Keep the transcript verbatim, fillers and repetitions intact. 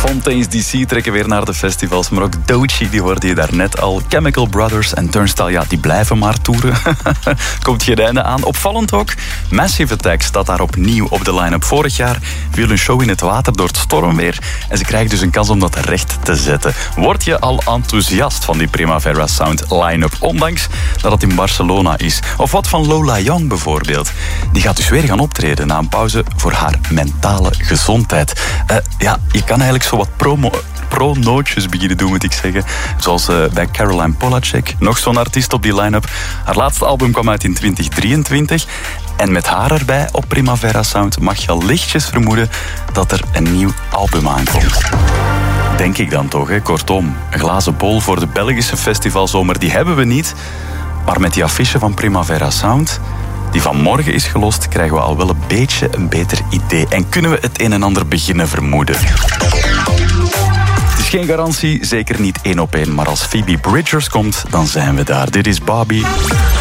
Fontaines D C trekken weer naar de festivals, maar ook Doechii, die hoorde je daarnet al. Chemical Brothers en Turnstile, ja, die blijven maar toeren. Komt geen einde aan. Opvallend ook, Massive Attack staat daar opnieuw op de line-up. Vorig jaar viel een show in het water door het stormweer en ze krijgen dus een kans om dat recht te zetten. Word je al enthousiast van die Primavera Sound line-up, ondanks dat het in Barcelona is? Of wat van Lola Young bijvoorbeeld? Die gaat dus weer gaan optreden na een pauze voor haar mentale gezondheid. Uh, ja, je kan eigenlijk zo wat promo... pro-nootjes beginnen doen, moet ik zeggen. Zoals uh, bij Caroline Polacek. Nog zo'n artiest op die line-up. Haar laatste album kwam uit in twintig drieëntwintig. En met haar erbij op Primavera Sound mag je al lichtjes vermoeden dat er een nieuw album aankomt. Denk ik dan toch, hè? Kortom, een glazen bol voor de Belgische festivalzomer, die hebben we niet. Maar met die affiche van Primavera Sound, die van morgen is gelost, krijgen we al wel een beetje een beter idee. En kunnen we het een en ander beginnen vermoeden. Het is geen garantie, zeker niet één op één. Maar als Phoebe Bridgers komt, dan zijn we daar. Dit is Bobby.